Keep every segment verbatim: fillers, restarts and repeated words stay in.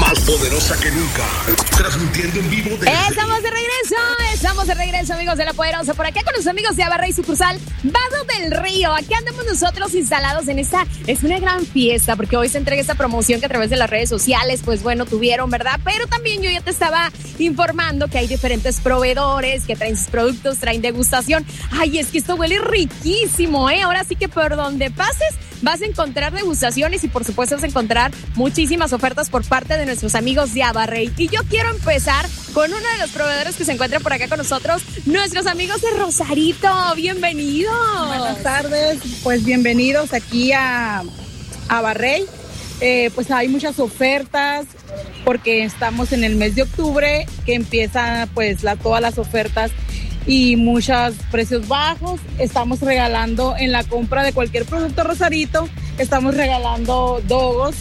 más poderosa que nunca, transmitiendo en vivo desde... Estamos de regreso, estamos de regreso, amigos de La Poderosa, por acá con los amigos de Abarrey sucursal Vado del Río. Aquí andamos nosotros instalados en esta, es una gran fiesta, porque hoy se entrega esta promoción que a través de las redes sociales, pues bueno, tuvieron, ¿verdad? Pero también yo ya te estaba informando que hay diferentes proveedores que traen sus productos, traen degustación. Ay, es que esto huele riquísimo, ¿eh? Ahora sí que por donde pases vas a encontrar degustaciones y por supuesto vas a encontrar muchísimas ofertas por parte de nuestros amigos de Abarrey. Y yo quiero empezar con uno de los proveedores que se encuentran por acá con nosotros, nuestros amigos de Rosarito. ¡Bienvenidos! Buenas tardes, pues bienvenidos aquí a Abarrey. Eh, pues hay muchas ofertas porque estamos en el mes de octubre que empiezan pues la, todas las ofertas y muchos precios bajos. Estamos regalando en la compra de cualquier producto Rosarito, estamos regalando dogos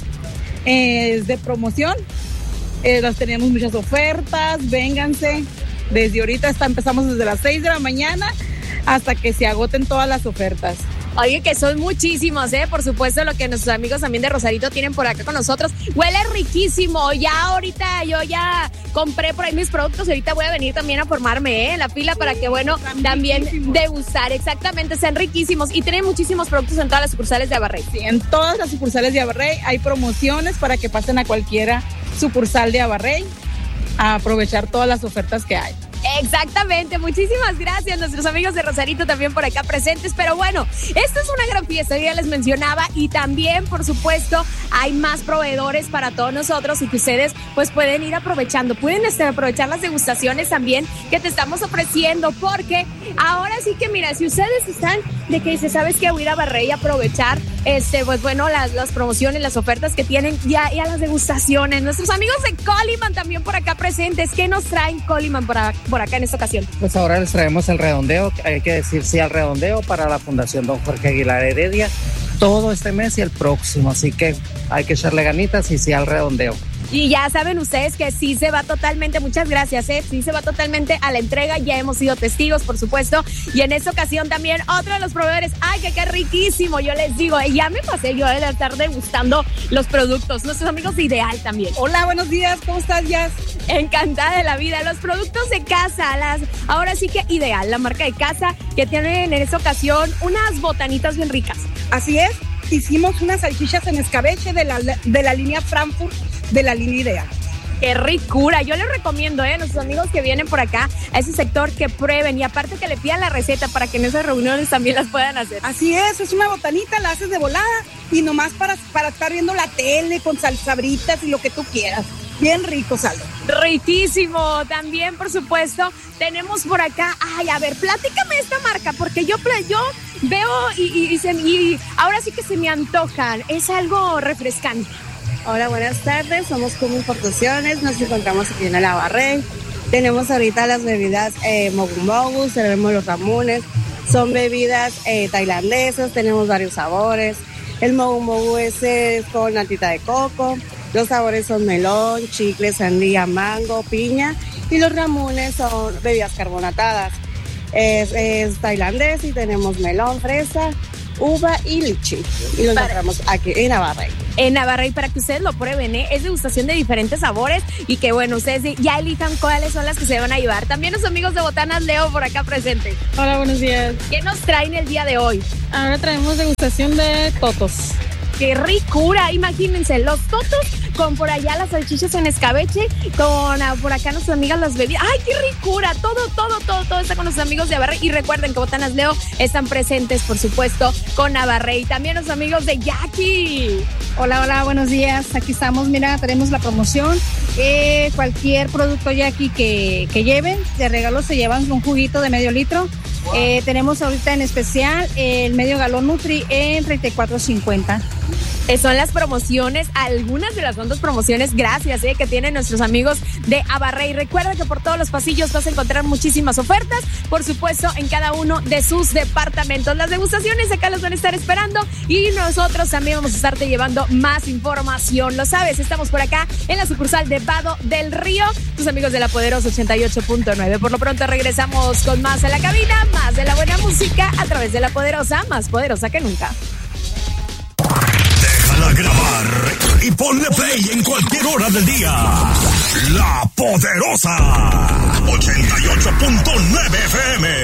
eh, de promoción. Eh, las tenemos muchas ofertas, vénganse. Desde ahorita está, empezamos desde las seis de la mañana hasta que se agoten todas las ofertas. Oye, que son muchísimos, ¿eh? Por supuesto, lo que nuestros amigos también de Rosarito tienen por acá con nosotros. Huele riquísimo. Ya ahorita yo ya compré por ahí mis productos. Ahorita voy a venir también a formarme, ¿eh? En la fila para que, bueno, también degustar. Exactamente, sean riquísimos. Y tienen muchísimos productos en todas las sucursales de Abarrey. Sí, en todas las sucursales de Abarrey hay promociones para que pasen a cualquiera sucursal de Abarrey a aprovechar todas las ofertas que hay. Exactamente, muchísimas gracias nuestros amigos de Rosarito también por acá presentes, pero bueno, esta es una gran fiesta, ya les mencionaba, y también por supuesto hay más proveedores para todos nosotros y que ustedes pues pueden ir aprovechando, pueden este, aprovechar las degustaciones también que te estamos ofreciendo, porque ahora sí que mira, si ustedes están de que dice, ¿sabes qué? Voy a ir a Abarrey y aprovechar este, pues bueno, las, las promociones, las ofertas que tienen ya y a las degustaciones. Nuestros amigos de Coliman también por acá presentes. ¿Qué nos traen Coliman por acá? por acá en esta ocasión? Pues ahora les traemos el redondeo, hay que decir sí al redondeo para la Fundación Don Jorge Aguilar Heredia, todo este mes y el próximo, así que hay que echarle ganitas y sí al redondeo. Y ya saben ustedes que sí se va totalmente, muchas gracias, ¿eh? Sí se va totalmente a la entrega, ya hemos sido testigos, por supuesto, y en esta ocasión también otro de los proveedores, ¡ay, que qué riquísimo! Yo les digo, ya me pasé yo de la tarde degustando los productos, nuestros amigos de Ideal también. Hola, buenos días, ¿cómo estás, Jazz? Encantada de la vida, los productos de casa, las ahora sí que Ideal, la marca de casa que tienen en esta ocasión unas botanitas bien ricas. Así es, hicimos unas salchichas en escabeche de la, de la línea Frankfurt, de la línea Ideal. ¡Qué ricura! Yo les recomiendo, ¿eh? A nuestros amigos que vienen por acá, a ese sector, que prueben y aparte que le pidan la receta para que en esas reuniones también las puedan hacer. Así es, es una botanita, la haces de volada y nomás para, para estar viendo la tele con salsabritas y lo que tú quieras. Bien rico, Saldo. Riquísimo. También, por supuesto, tenemos por acá, ay, a ver, platícame esta marca, porque yo, yo veo y, y, y, se, y ahora sí que se me antojan. Es algo refrescante. Hola, buenas tardes, somos Como Importaciones, nos encontramos aquí en el Abarrey. Tenemos ahorita las bebidas eh, Mogu Mogu, tenemos los ramunes, son bebidas eh, tailandesas, tenemos varios sabores. El Mogu Mogu es, es con natita de coco, los sabores son melón, chicle, sandía, mango, piña, y los ramunes son bebidas carbonatadas. Es, es tailandés y tenemos melón, fresa, uva y lichi. Y lo encontramos aquí en Abarrey. En Abarrey para que ustedes lo prueben, ¿eh? Es degustación de diferentes sabores y que bueno, ustedes ya elijan cuáles son las que se van a llevar. También los amigos de Botanas Leo por acá presentes. Hola, buenos días. ¿Qué nos traen el día de hoy? Ahora traemos degustación de totos. ¡Qué ricura! Imagínense, los totos con por allá las salchichas en escabeche, con uh, por acá nuestras amigas las bebidas. ¡Ay, qué ricura! Todo, todo, todo, todo está con nuestros amigos de Abarrey. Y recuerden que Botanas Leo están presentes, por supuesto, con Abarrey. También los amigos de Jackie. Hola, hola, buenos días. Aquí estamos, mira, tenemos la promoción. Eh, cualquier producto Jackie que, que lleven, de regalo se llevan un juguito de medio litro. Eh, tenemos ahorita en especial el medio galón Nutri en treinta y cuatro cincuenta. Eh, son las promociones, algunas de las tantas promociones, gracias, eh, que tienen nuestros amigos de Abarrey. Recuerda que por todos los pasillos vas a encontrar muchísimas ofertas, por supuesto, en cada uno de sus departamentos. Las degustaciones acá las van a estar esperando y nosotros también vamos a estarte llevando más información. Lo sabes, estamos por acá en la sucursal de Vado del Río, tus amigos de La Poderosa ochenta y ocho punto nueve. Por lo pronto regresamos con más en la cabina, más de la buena música a través de La Poderosa, más poderosa que nunca. Déjala grabar y ponle play en cualquier hora del día. La Poderosa ochenta y ocho punto nueve F M.